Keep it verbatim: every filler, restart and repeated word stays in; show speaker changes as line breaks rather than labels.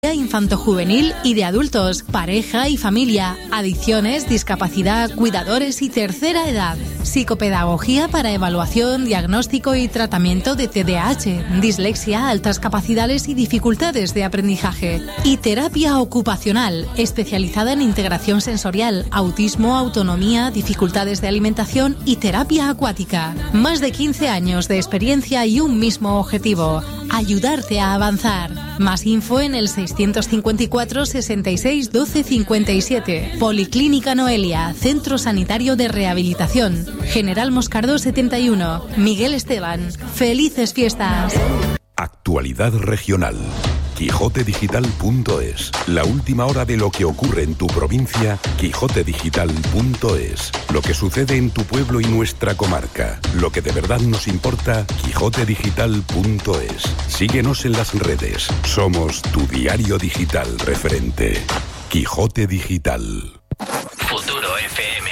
infantojuvenil y de adultos, pareja y familia, adicciones, discapacidad, cuidadores y tercera edad. Psicopedagogía para evaluación, diagnóstico y tratamiento de T D A H, dislexia, altas capacidades y dificultades de aprendizaje. Y terapia ocupacional, especializada en integración sensorial, autismo, autonomía, dificultades de alimentación y terapia acuática. Más de quince años de experiencia y un mismo objetivo: ayudarte a avanzar. Más info en el seiscientos cincuenta y cuatro, sesenta y seis, doce, cincuenta y siete. Policlínica Noelia, Centro Sanitario de Rehabilitación. General Moscardó setenta y uno. Miguel Esteban. Felices fiestas.
Actualidad regional. Quijote Digital punto es. La última hora de lo que ocurre en tu provincia. Quijote Digital punto es. Lo que sucede en tu pueblo y nuestra comarca. Lo que de verdad nos importa. Quijote Digital punto es. Síguenos en las redes. Somos tu diario digital referente. Quijote Digital.
Futuro F M.